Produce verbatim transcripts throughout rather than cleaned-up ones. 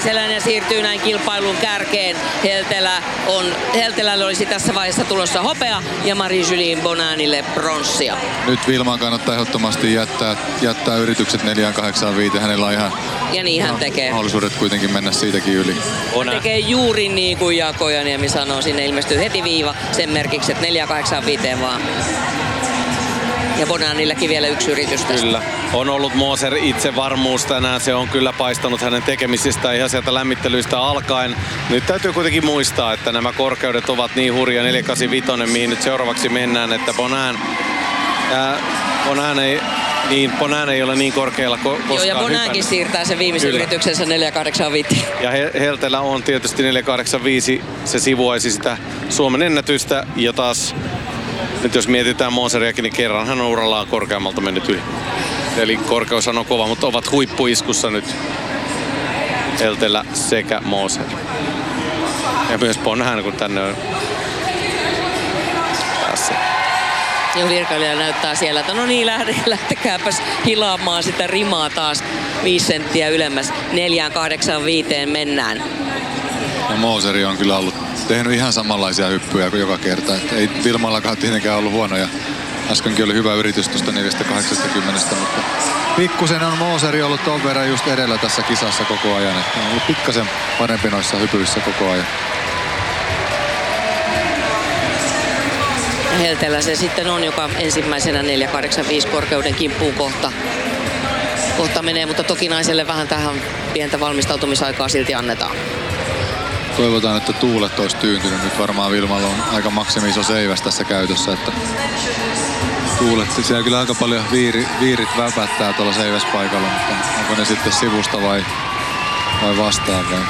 Jääskeläinen siirtyy näin kilpailun kärkeen. Heltelä on, Heltelälle olisi tässä vaiheessa tulossa hopea ja Marie-Julie Bonanille pronssia. Nyt Vilmaan kannattaa ehdottomasti jättää, jättää yritykset neljään kahdeksaan viiteen. Hänellä on ihan ja niin hän tekee. mahdollisuudet kuitenkin mennä siitäkin yli. Hän tekee juuri niin kuin Jaakko Ojaniemi sanoo. Sinne ilmestyy heti viiva sen merkiksi, että neljään kahdeksaan viiteen vaan. Ja Bonanillekin vielä yksi yritys tästä. Kyllä. On ollut Moser itsevarmuus tänään. Se on kyllä paistanut hänen tekemisistään ihan sieltä lämmittelyistä alkaen. Nyt täytyy kuitenkin muistaa, että nämä korkeudet ovat niin hurja neljä kahdeksankymmentäviisi, mihin nyt seuraavaksi mennään, että Bonan, ää, Bonan ei... Niin, Bonan ei ole niin korkealla ko- koskaan. Joo, ja Bonankin hypännyt. siirtää sen viimeisen Kyllä. yrityksensä neljään kahdeksaan viiteen. Ja Heltelä on tietysti neljä kahdeksankymmentäviisi. Se sivuaisi sitä Suomen ennätystä. Ja taas, nyt jos mietitään Moseriakin, niin kerran hän on urallaan korkeammalta mennyt yli. Eli korkeus on kova, mutta ovat huippuiskussa nyt Heltelä sekä Moser. Ja myös Bonan, kun tänne on päässyt. Ja virkailija näyttää siellä, että no niin, lähde, lähtekääpäs hilaamaan sitä rimaa taas viisi senttiä ylemmäs. neljään kahdeksaan viiteen mennään. Ja Moseri on kyllä ollut tehnyt ihan samanlaisia hyppyjä kuin joka kerta. Et ei Vilmallakaan tietenkään ollut huonoja. Äskenkin oli hyvä yritys tuosta neljästä kahdeksankymmentä, mutta pikkusen on Moseri ollut ton verran just edellä tässä kisassa koko ajan. Et on ollut pikkasen parempi noissa hypyissä koko ajan. Heltelä se sitten on, joka ensimmäisenä neljä kahdeksankymmentäviisi korkeuden kimppuun kohta, kohta menee, mutta toki naiselle vähän tähän pientä valmistautumisaikaa silti annetaan. Toivotaan, että tuulet olisi tyyntynyt. Nyt varmaan Vilmalla on aika maksimi iso seiväs tässä käytössä, että tuulet, siellä kyllä aika paljon viiri, viirit väpättää tuolla seiväspaikalla, mutta onko ne sitten sivusta vai, vai vastaan vai?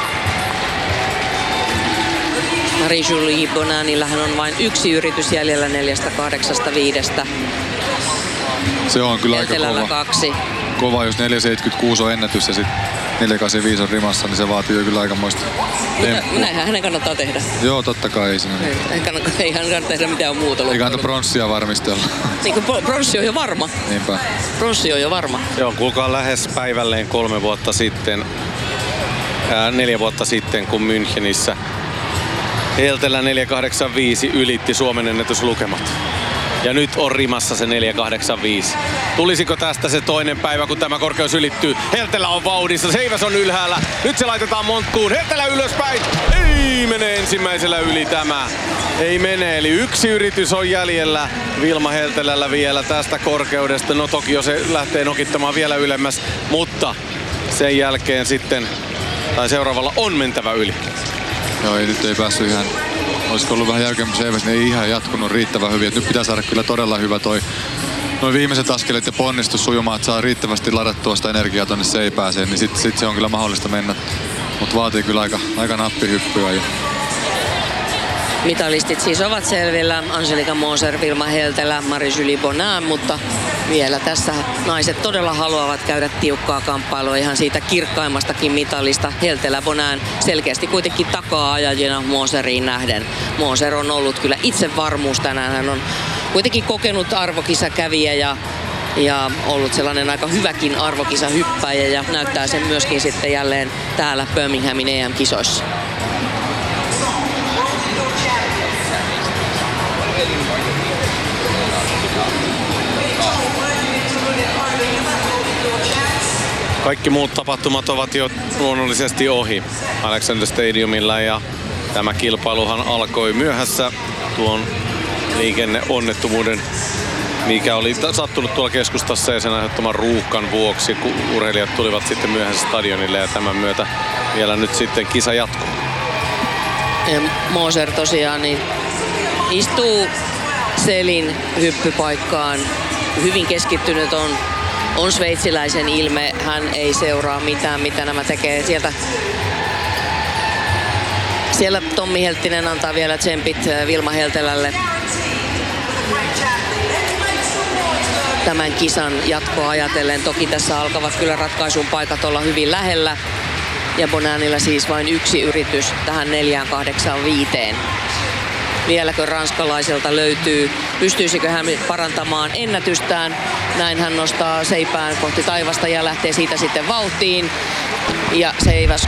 Marie-Julie Bonanillahan on vain yksi yritys jäljellä neljästä kahdeksasta viidestä. Se on kyllä Heltelällä aika kova. kaksi. Kova, jos neljä seitsemänkymmentäkuusi on ennätys ja sitten neljä kahdeksankymmentäviisi on rimassa, niin se vaatii jo kyllä aikamoista temppua. Näinhän hänen kannattaa tehdä. Joo, totta kai ei siinä. Ei, kannata, ei hän kannata tehdä mitään muuta. Ei kannata pronssia varmistella. Niin kuin pronssi on jo varma. Niinpä. Pronssi on jo varma. Se on kuulkaa lähes päivälleen kolme vuotta sitten, ää, neljä vuotta sitten, kun Münchenissä Heltelä neljä kahdeksankymmentäviisi ylitti Suomen ennätyslukemat. Ja nyt on rimassa se neljä kahdeksankymmentäviisi. Tulisiko tästä se toinen päivä, kun tämä korkeus ylittyy? Heltelä on vauhdissa, seiväs on ylhäällä. Nyt se laitetaan monttuun. Heltelä ylöspäin. Ei mene ensimmäisellä yli tämä. Ei mene, eli yksi yritys on jäljellä Vilma Heltelällä vielä tästä korkeudesta. No toki jo se lähtee nokittamaan vielä ylemmäs, mutta sen jälkeen sitten, tai seuraavalla on mentävä yli. Joo, ei, nyt ei päässyt ihan, olisiko ollut vähän jälkeen seiväs, niin ei ihan jatkunut riittävän hyvin. Et nyt pitää saada kyllä todella hyvä toi noin viimeiset askeleet ja ponnistus sujumaan, että saa riittävästi ladattua sitä energiaa tonne seipääseen, niin sitten sit se on kyllä mahdollista mennä. Mutta vaatii kyllä aika, aika nappihyppyä. Ja Mitalistit siis ovat selvillä. Angelika Moser, Vilma Heltelä, Marie-Julie Bonan, mutta vielä tässä naiset todella haluavat käydä tiukkaa kamppailua ihan siitä kirkkaimmastakin mitalista. Heltelä Bonan selkeästi kuitenkin takaa ajajina Moseriin nähden. Moser on ollut kyllä itsevarmuus tänään. Hän on kuitenkin kokenut arvokisakävijä ja ja ollut sellainen aika hyväkin arvokisahyppäjä ja näyttää sen myöskin sitten jälleen täällä Birminghamin E M-kisoissa. Kaikki muut tapahtumat ovat jo luonnollisesti ohi Alexander Stadiumilla ja tämä kilpailuhan alkoi myöhässä tuon liikenneonnettomuuden, mikä oli sattunut tuolla keskustassa ja sen aiheuttaman ruuhkan vuoksi, kun urheilijat tulivat sitten myöhässä stadionille ja tämän myötä vielä nyt sitten kisa jatkuu. Ja Moser tosiaan niin istuu selin hyppypaikkaan. Hyvin keskittynyt on, on sveitsiläisen ilme. Hän ei seuraa mitään, mitä nämä tekee. Sieltä, siellä Tommi Helttinen antaa vielä tsempit Vilma Heltelälle tämän kisan jatkoa ajatellen. Toki tässä alkavat kyllä ratkaisun paikat olla hyvin lähellä. Ja Bonanilla siis vain yksi yritys tähän neljään kahdeksaan viiteen. Vieläkö ranskalaiselta löytyy, pystyisikö hän parantamaan ennätystään. Näin hän nostaa seipään kohti taivasta ja lähtee siitä sitten vauhtiin. Ja seiväs